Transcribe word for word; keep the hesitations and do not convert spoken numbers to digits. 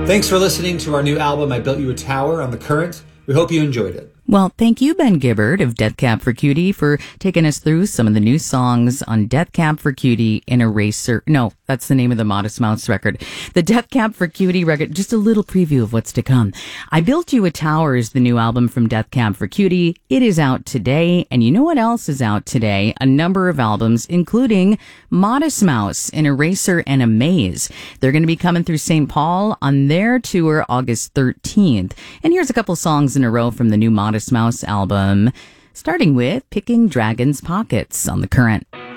Thanks for listening to our new album, I Built You a Tower, on The Current. We hope you enjoyed it. Well, thank you, Ben Gibbard of Death Cab for Cutie, for taking us through some of the new songs on Death Cab for Cutie and Eraser. No, that's the name of the Modest Mouse record. The Death Cab for Cutie record, just a little preview of what's to come. I Built You a Tower is the new album from Death Cab for Cutie. It is out today, and you know what else is out today? A number of albums, including Modest Mouse, an Eraser, and a Maze. They're going to be coming through Saint Paul on their tour August thirteenth. And here's a couple songs in a row from the new Modest Mouse album, starting with Picking Dragon's Pockets on The Current.